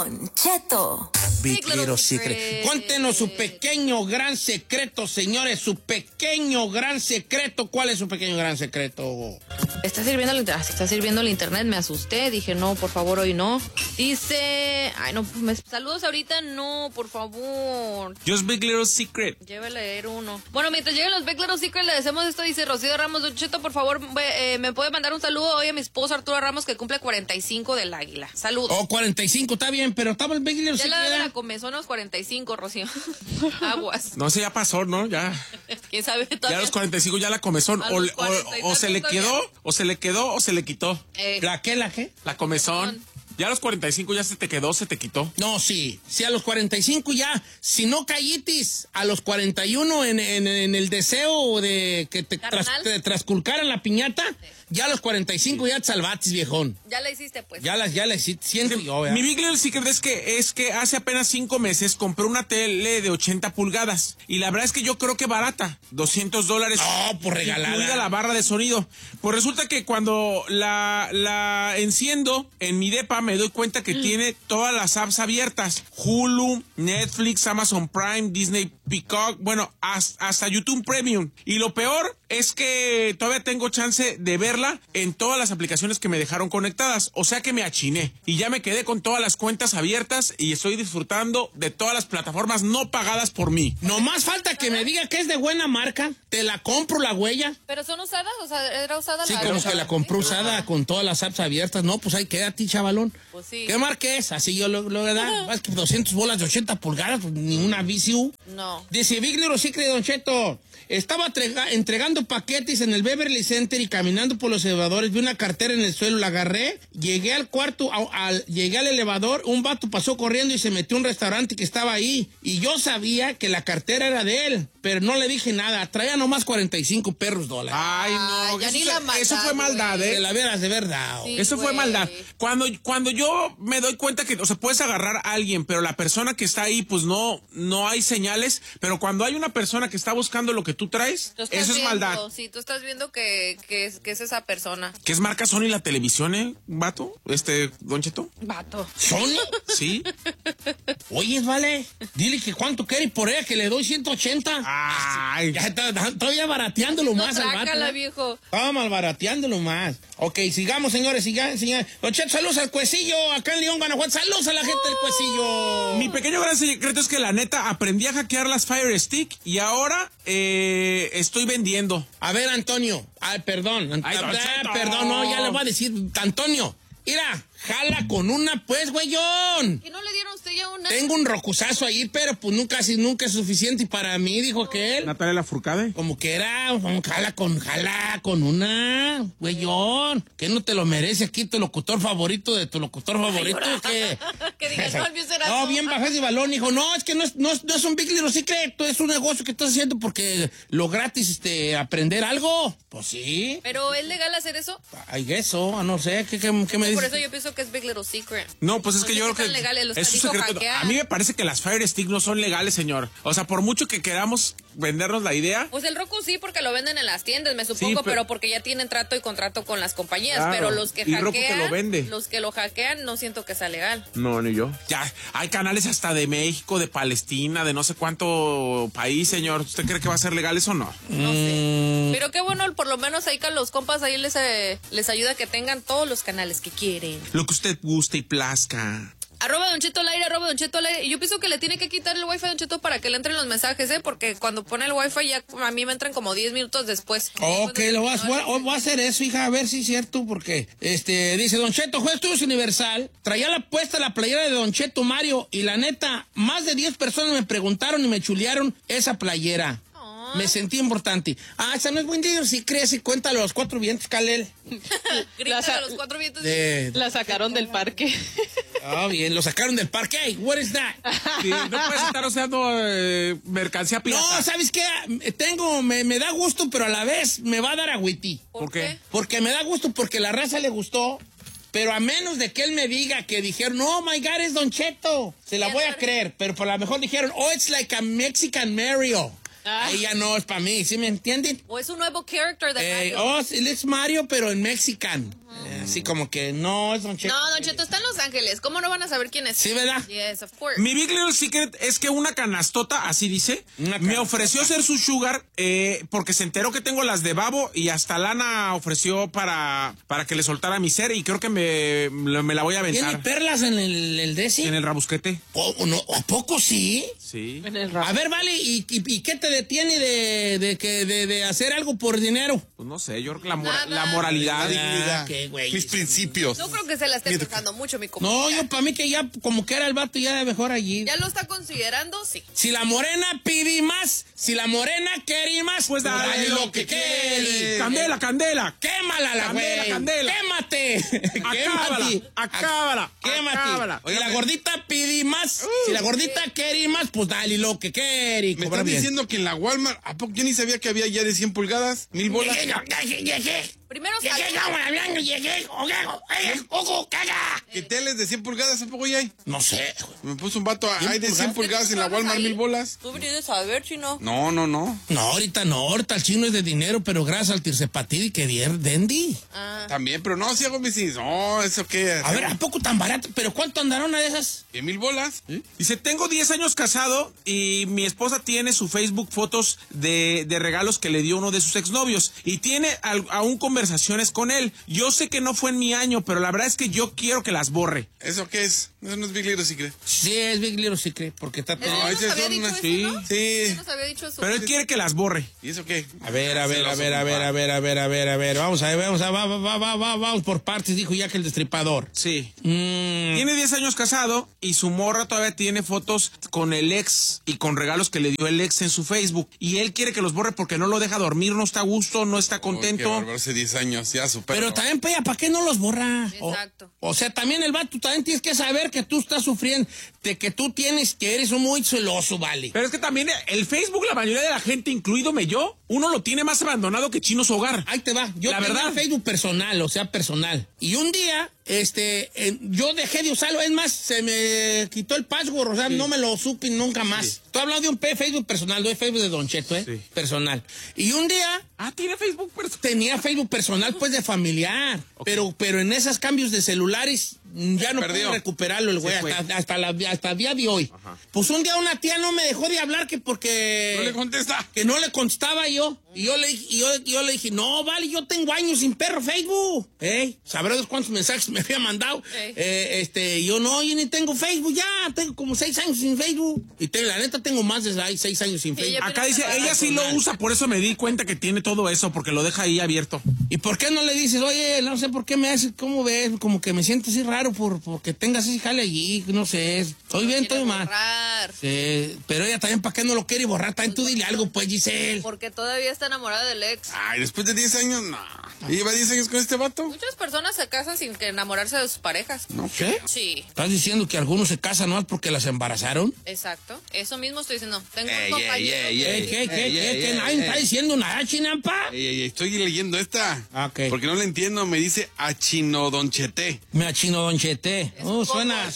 Don Cheto. Big Little Secret. Cuéntenos su pequeño gran secreto, señores. Su pequeño gran secreto. ¿Cuál es su pequeño gran secreto? Está sirviendo el internet, me asusté. Dije, no, por favor, hoy no. Dice, ay, no, saludos ahorita, no, por favor. Just Big Little Secret. Lleva a leer uno. Bueno, mientras lleguen los Big Little Secret, le decimos esto. Dice Rocío Ramos, Don Cheto, por favor, me puede mandar un saludo hoy a mi esposo Arturo Ramos, que cumple 45 del Águila. Saludos. Oh, 45, está bien, pero estaba el Big Little Secret. Ya la comenzó a los 45, Rocío. Aguas. No, ese ya pasó, ¿no? Ya. ¿Quién sabe? Ya a los 45 ya la comezón. O se le quedó, o se le quedó, o se le quitó. ¿La qué? La comezón. Ya a los 45 ya se te quedó, se te quitó. No, sí. Si a los 45 ya, si no callitis, a los 41 en el deseo de que te trasculcaran la piñata, sí. Ya a los 45 ya te salvatis, viejón. Ya la hiciste, pues. Ya la hiciste, siento yo, ¿verdad? Mi Big Little Secret es que hace apenas 5 meses compré una tele de 80 pulgadas. Y la verdad es que yo creo que barata. $200. No, por regalada. Incluida la barra de sonido. Pues resulta que cuando la enciendo en mi depa me doy cuenta que tiene todas las apps abiertas. Hulu, Netflix, Amazon Prime, Disney Peacock, bueno, hasta YouTube Premium. Y lo peor es que todavía tengo chance de verla en todas las aplicaciones que me dejaron conectadas. O sea que me achiné. Y ya me quedé con todas las cuentas abiertas y estoy disfrutando de todas las plataformas no pagadas por mí. No más falta que me diga que es de buena marca. Te la compro la huella. ¿Pero son usadas? O sea, ¿era usada? Sí, como que la compró usada con todas las apps abiertas. No, pues ahí quédate, chavalón. Pues sí. ¿Qué marca es? Así yo lo da. Es que 200 bolas de 80 pulgadas, pues, ni una VCU. No. Dice Big Little Secret, Don Cheto. Estaba entregando paquetes en el Beverly Center y caminando por los elevadores. Vi una cartera en el suelo, la agarré. Llegué al cuarto, llegué al elevador. Un vato pasó corriendo y se metió a un restaurante que estaba ahí. Y yo sabía que la cartera era de él, pero no le dije nada. Traía nomás 45 perros dólares. Ay, no. Eso fue maldad, ¿eh? De la veras, de verdad. Sí, eso fue maldad. Cuando yo me doy cuenta que, o sea, puedes agarrar a alguien, pero la persona que está ahí, pues no hay señales. Pero cuando hay una persona que está buscando lo que tú traes, eso es maldad. Sí, tú estás viendo que es esa persona. ¿Qué es marca Sony la televisión, vato? Don Cheto. Vato. ¿Sony? Sí. Oye, vale, dile que cuánto quiere por ella, que le doy 180. Ay. Ya estoy barateándolo más al vato. Viejo. Vamos barateándolo más. Ok, sigamos, señores, sigamos. Don Cheto, saludos al Cuecillo, acá en León, Guanajuato. Saludos a la gente del Cuecillo. Mi pequeño gran secreto es que la neta aprendí a hackear las Fire Stick y ahora estoy vendiendo. A ver, Antonio. Ay, perdón. Perdón, no, ya le voy a decir, Antonio. Mira, jala con una, pues, güeyón. ¿Que no le dieron a usted ya una? Tengo un rocuzazo ahí, pero pues nunca es suficiente. Y para mí, dijo que él. Natalia Lafourcade. Como que era, jala con una, güeyón. ¿Qué no te lo merece aquí tu locutor favorito de tu locutor favorito? ¿Qué? Que digas, no, no, bien bajas de balón, hijo. No, es que no es un Big Little Secret, es un negocio que estás haciendo porque lo gratis, aprender algo. Pues sí. ¿Pero es legal hacer eso? Ay, eso, no sé, ¿qué me dices? Por eso yo pienso que es Big Little Secret. No, pues es que yo creo que legales, es un secreto. A mí me parece que las Fire Stick no son legales, señor. O sea, por mucho que queramos vendernos la idea. Pues el Roku sí, porque lo venden en las tiendas, me supongo, sí, pero porque ya tienen trato y contrato con las compañías. Claro, pero los que hackean, los que lo hackean, no siento que sea legal. No, ni yo. Ya, hay canales hasta de México, de Palestina, de no sé cuánto país, señor. ¿Usted cree que va a ser legal eso o no? No sé. Pero qué bueno, por lo menos ahí con los compas ahí les ayuda a que tengan todos los canales que quieren. Lo que usted guste y plazca. @Don Cheto al aire. Y yo pienso que le tiene que quitar el wifi a Don Cheto para que le entren los mensajes, porque cuando pone el wifi ya a mí me entran como 10 minutos después. Ok, voy a hacer eso, hija, a ver si es cierto, porque dice Don Cheto, juez Estudios Universal, traía puesta la playera de Don Cheto Mario, y la neta, más de 10 personas me preguntaron y me chulearon esa playera. Me sentí importante. Esa no es buen día, si crees y cuéntalo a los 4 vientos, Kalel. Grítale a los 4 vientos. La sacaron del parque. Bien, lo sacaron del parque. Hey, what is that? Sí, no puedes estar usando mercancía pirata. No, ¿sabes qué? Me da gusto, pero a la vez me va a dar agüití. ¿Por qué? Porque me da gusto, porque la raza le gustó. Pero a menos de que él me diga que dijeron, no, my God, es Don Cheto, se la voy a creer. Pero por lo mejor dijeron, it's like a Mexican Mario. Ahí ya no es para mí, ¿sí me entienden? O es un nuevo character de Mario. Él es Mario, pero en Mexican. Así como que no es Don Cheto. No, Don Cheto está en Los Ángeles. ¿Cómo no van a saber quién es? Sí, ¿verdad? Yes, of course. Mi Big Little Secret es que una canastota, así dice, Una me canastota. ofreció ser su sugar porque se enteró que tengo las de babo y hasta lana ofreció para que le soltara mi ser y creo que me la voy a ¿Tiene aventar. perlas en el Desi? En el rabusquete. No, ¿a poco sí? Sí. En el rap. A ver, vale, ¿y qué te detiene de hacer algo por dinero? Pues no sé, yo creo que la Nada. moralidad. Qué güey. Mis principios. No creo que se la esté pensando mucho, mi compa. No, yo para mí que ya como que era el vato ya de mejor allí. ¿Ya lo está considerando? Sí. Si la morena pide más, si la morena quiere más, Pues dale lo que quiere. Candela, candela. Quémala la Candela, güey. candela. Quémate. Acábala, Quémate. acábala, Quémate. acábala. Si la gordita pide más, si la gordita quiere más, pues dale lo que quiere. Me Cobra están bien. diciendo que en la Walmart, ¿a poco yo ni sabía que había ya de 100 pulgadas? 1000 bolas. Llegué. Primero Llegué, salió. como hablando, llegué. Ojo, caga. ¿Qué teles de 100 pulgadas? ¿A poco ya hay? No sé. Me puso un vato, hay de 100 pulgadas? pulgadas en la Walmart, 1000 bolas. Tú vienes a ver, chino. No. No, ahorita no. Ahorita el chino es de dinero, pero gracias al tircepatidi que Dendi. También, pero no, si hago mis... No, ¿eso qué? A ver, ¿a poco tan barato? ¿Pero cuánto andará una de esas? ¿Que 1000 bolas? Dice, tengo 10 años casado y mi esposa tiene su Facebook fotos de regalos que le dio uno de sus exnovios y tiene aún conversaciones con él. Yo sé que no fue en mi año, pero la verdad es que yo quiero que las borre. ¿Eso qué es? Eso no es Big Little Secret. Sí, es Big Little Secret, porque está todo... No, ¿Él ese nos había son dicho unas- eso, sí, no? sí. ¿Él nos había dicho eso? Pero él quiere que las borre. ¿Y eso qué? A ver. Vamos por partes, dijo ya que el destripador. Sí. Tiene 10 años casado y su morra todavía tiene fotos con el ex y con regalos que le dio el ex en su Facebook. Y él quiere que los borre porque no lo deja dormir, no está a gusto, no está Qué contento. bárbaro, hace 10 años, ya supera. Pero también, pues, ¿para qué no los borra? Exacto. O sea, también el vato, también tienes que saber que tú estás sufriendo, de que tú tienes, que eres un muy celoso, vale. Pero es que también el Facebook, la mayoría de la gente, incluídome yo, uno lo tiene más abandonado que Chino su hogar. Ahí te va. Yo La tenía verdad. Facebook personal, o sea, personal. Y un día, yo dejé de usarlo. Es más, se me quitó el password, o sea, no me lo supe nunca más. Estoy hablando de un Facebook personal, no de Facebook de Don Cheto, Sí. personal. Y un día Tiene Facebook personal. tenía Facebook personal, pues, de familiar. Ok. Pero en esos cambios de celulares ya no perdió. pude recuperarlo el güey Se fue. hasta el día de hoy. Pues un día una tía no me dejó de hablar que porque... No le contesta. Que no le contestaba yo. Y yo le dije, no, vale, yo tengo años sin perro Facebook. Sabrá Dios cuántos mensajes me había mandado. Yo ni tengo Facebook ya. Tengo como 6 años sin Facebook. Y la neta tengo más de 6 años sin Facebook. Ella- Acá dice, ella sí lo usa, por eso me di cuenta que tiene todo eso, porque lo deja ahí abierto. ¿Y por qué no le dices, oye, no sé por qué me haces, cómo ves? Como que me siento así raro porque tengas ese jale allí, no sé. Estoy bien, estoy Quiere mal. borrar, Sí, pero ella también, ¿para qué no lo quiere borrar? También tú dile algo, pues, Giselle. porque todavía está enamorada del ex. Ay, después de 10 años, no. ¿Y lleva 10 años con este vato? Muchas personas se casan sin que enamorarse de sus parejas. No. ¿Qué? Sí, ¿Estás diciendo que algunos se casan nomás porque las embarazaron? exacto. Eso mismo estoy diciendo. Tengo Ey, un compañero. ey, ey, ¿Qué? Nadie está diciendo nada, chinampa. Ey, estoy leyendo esta. Ah, ok. Porque no la entiendo, me dice Achinodonchete. Me achino Don Chete. Suena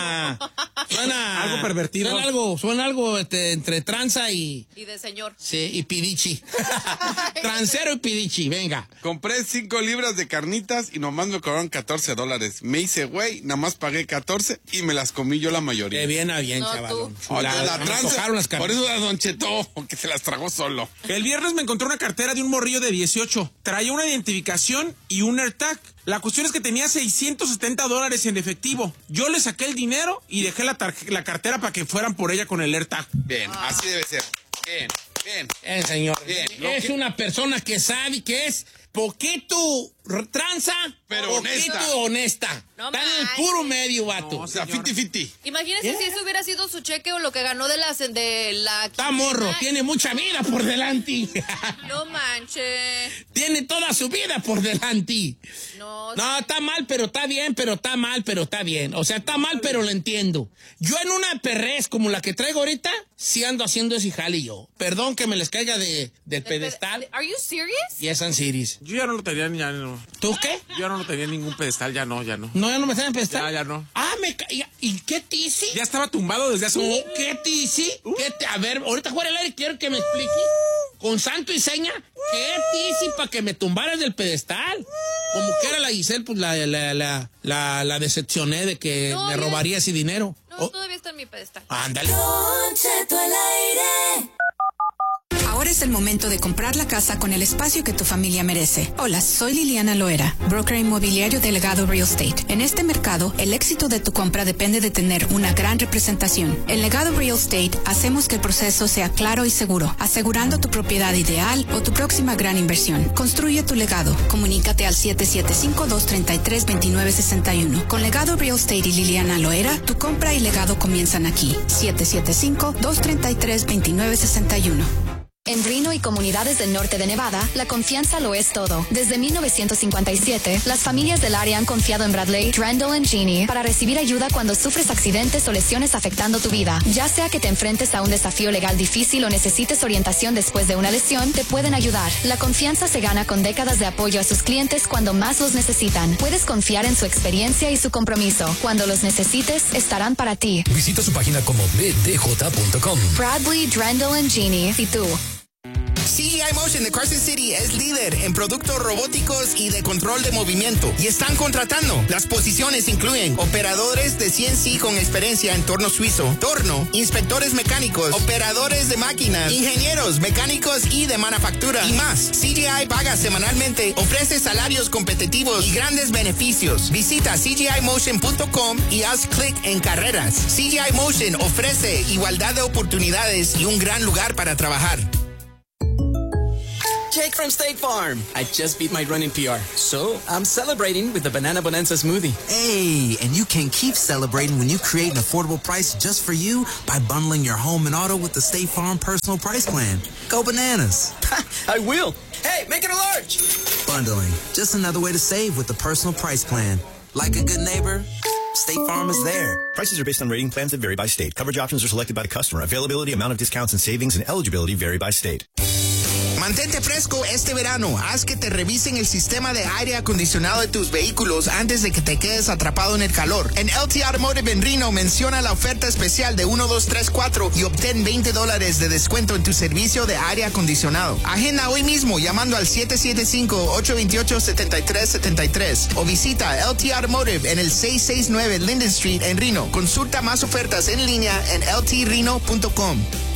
Algo pervertido. Suena algo entre tranza y Y de señor. sí, y pidichi. Transero y pidichi, venga. Compré 5 libras de carnitas y nomás me cobraron $14. Me hice güey, nada más pagué 14 y me las comí yo la mayoría. De bien a bien, No, chavalón. tú. Oye, Chulada. la Me tranza, antojaron las por carnes. eso era Don Cheto, que se las tragó solo. El viernes me encontré una cartera de un morrillo de 18. Traía una identificación y un AirTag. La cuestión es que tenía $670 en efectivo. Yo le saqué el dinero y dejé la cartera para que fueran por ella con el AirTag. Bien, así debe ser. Bien. Señor. Bien, Es una persona que sabe que es poquito tranza, Pero poquito honesta. No Está en el manches. puro medio, vato. O sea, señor. 50-50. Imagínese si eso hubiera sido su cheque o lo que ganó de la Está morro, tiene mucha vida por delante. No manches. Tiene toda su vida por delante. No. No, está mal, pero está bien, pero está mal, pero está bien. O sea, está mal, pero lo entiendo. Yo en una perrez como la que traigo ahorita, sí ando haciendo ese jale yo. Perdón que me les caiga del pedestal. Are you serious? Yes, and series. Yo ya no lo tenía, ya no. ¿Tú qué? Yo ya no lo tenía en ningún pedestal, ya no. No, ya no me están en pedestal. Ya no. Ah, ¿y qué te hice? Ya estaba tumbado desde hace un... ¿Qué te hice? A ver, ahorita fuera el aire quiero que me explique con santo y seña qué te hice para que me tumbaras del pedestal. Como que era la Giselle, pues la decepcioné de que No, me ya- robaría ese dinero. No, todavía está en mi pedestal. Ándale. Don Cheto al aire. Ahora es el momento de comprar la casa con el espacio que tu familia merece. Hola, soy Liliana Loera, broker inmobiliario de Legado Real Estate. En este mercado, el éxito de tu compra depende de tener una gran representación. En Legado Real Estate, hacemos que el proceso sea claro y seguro, asegurando tu propiedad ideal o tu próxima gran inversión. Construye tu legado. Comunícate al 775-233-2961. Con Legado Real Estate y Liliana Loera, tu compra y legado comienzan aquí. 775-233-2961. En Reno y comunidades del norte de Nevada, la confianza lo es todo. Desde 1957, las familias del área han confiado en Bradley, Randall y Jeannie para recibir ayuda cuando sufres accidentes o lesiones afectando tu vida. Ya sea que te enfrentes a un desafío legal difícil o necesites orientación después de una lesión, te pueden ayudar. La confianza se gana con décadas de apoyo a sus clientes cuando más los necesitan. Puedes confiar en su experiencia y su compromiso. Cuando los necesites, estarán para ti. Visita su página como bdj.com. Bradley, Randall y Jeannie. ¿Y tú? CGI Motion de Carson City es líder en productos robóticos y de control de movimiento y están contratando. Las posiciones incluyen operadores de CNC con experiencia en torno suizo, torno, inspectores mecánicos, operadores de máquinas, ingenieros mecánicos y de manufactura y más. CGI paga semanalmente, ofrece salarios competitivos y grandes beneficios. Visita CGIMotion.com y haz clic en carreras. CGI Motion ofrece igualdad de oportunidades y un gran lugar para trabajar. Jake from State Farm. I just beat my running PR, so I'm celebrating with the Banana Bonanza smoothie. Hey, and you can keep celebrating when you create an affordable price just for you by bundling your home and auto with the State Farm Personal Price Plan. Go bananas. I will. Hey, make it a large. Bundling, just another way to save with the Personal Price Plan. Like a good neighbor, State Farm is there. Prices are based on rating plans that vary by state. Coverage options are selected by the customer. Availability, amount of discounts and savings, and eligibility vary by state. Mantente fresco este verano. Haz que te revisen el sistema de aire acondicionado de tus vehículos antes de que te quedes atrapado en el calor. En LT Automotive en Reno menciona la oferta especial de 1, 2, 3, 4 y obtén $20 de descuento en tu servicio de aire acondicionado. Agenda hoy mismo llamando al 775-828-7373 o visita LT Automotive en el 669 Linden Street en Reno. Consulta más ofertas en línea en ltreno.com.